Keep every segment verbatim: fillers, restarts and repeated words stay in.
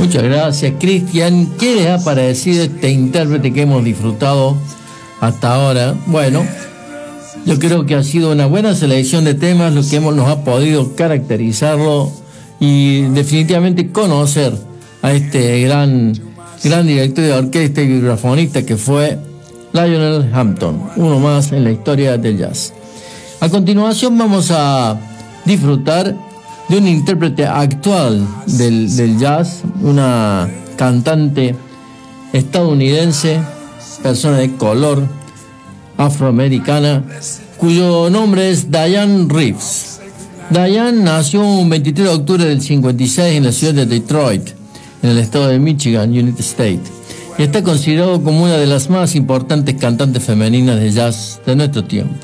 Muchas gracias, Cristian. ¿Qué les ha parecido este intérprete que hemos disfrutado hasta ahora? Bueno, yo creo que ha sido una buena selección de temas, lo que hemos, nos ha podido caracterizarlo y definitivamente conocer a este gran, gran director de orquesta y vibrafonista que fue Lionel Hampton, uno más en la historia del jazz. A continuación vamos a disfrutar de un intérprete actual del, del jazz, una cantante estadounidense, persona de color, afroamericana, cuyo nombre es Dianne Reeves. Dianne nació un veintitrés de octubre del cincuenta y seis en la ciudad de Detroit, en el estado de Michigan, United States, y está considerado como una de las más importantes cantantes femeninas de jazz de nuestro tiempo.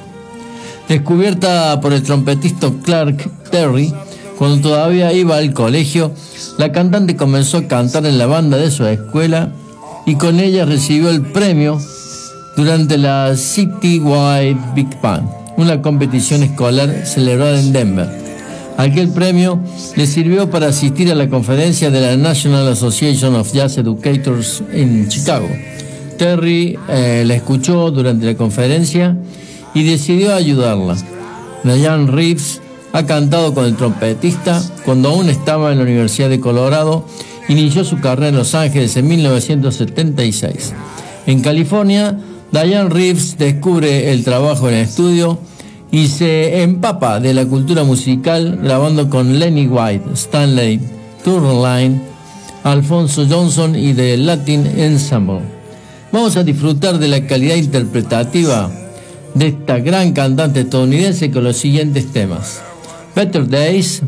Descubierta por el trompetista Clark Terry, cuando todavía iba al colegio, la cantante comenzó a cantar en la banda de su escuela y con ella recibió el premio durante la Citywide Big Band, una competición escolar celebrada en Denver. Aquel premio le sirvió para asistir a la conferencia de la National Association of Jazz Educators en Chicago. Terry eh, la escuchó durante la conferencia y decidió ayudarla. Dianne Reeves ha cantado con el trompetista cuando aún estaba en la Universidad de Colorado. Inició su carrera en Los Ángeles en mil novecientos setenta y seis. En California, Dianne Reeves descubre el trabajo en el estudio y se empapa de la cultura musical grabando con Lenny White, Stanley Turline, Alfonso Johnson y The Latin Ensemble. Vamos a disfrutar de la calidad interpretativa de esta gran cantante estadounidense con los siguientes temas: Better Days,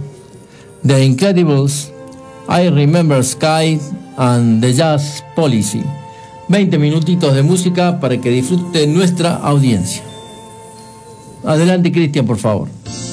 The Incredibles, I Remember Sky and The Jazz Policy. veinte minutitos de música para que disfrute nuestra audiencia. Adelante, Cristian, por favor.